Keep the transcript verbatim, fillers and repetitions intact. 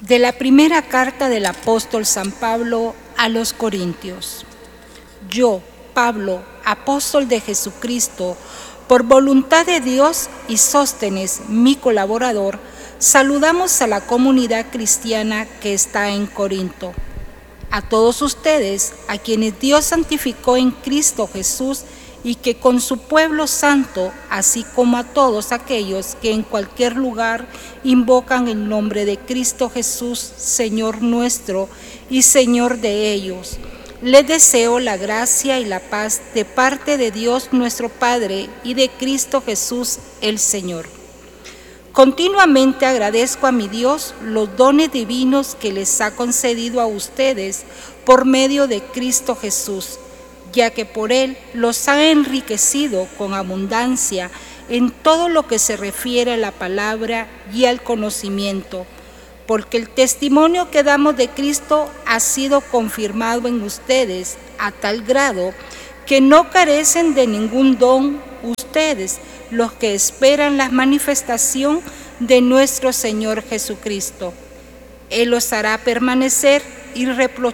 De la primera carta del apóstol San Pablo a los Corintios. Yo, Pablo, apóstol de Jesucristo, por voluntad de Dios, y Sóstenes, mi colaborador, saludamos a la comunidad cristiana que está en Corinto. A todos ustedes, a quienes Dios santificó en Cristo Jesús, y que con su pueblo santo, así como a todos aquellos que en cualquier lugar invocan el nombre de Cristo Jesús, Señor nuestro y Señor de ellos, les deseo la gracia y la paz de parte de Dios nuestro Padre y de Cristo Jesús el Señor. Continuamente agradezco a mi Dios los dones divinos que les ha concedido a ustedes por medio de Cristo Jesús, ya que por Él los ha enriquecido con abundancia en todo lo que se refiere a la palabra y al conocimiento, porque el testimonio que damos de Cristo ha sido confirmado en ustedes a tal grado que no carecen de ningún don ustedes, los que esperan la manifestación de nuestro Señor Jesucristo. Él los hará permanecer irreprochables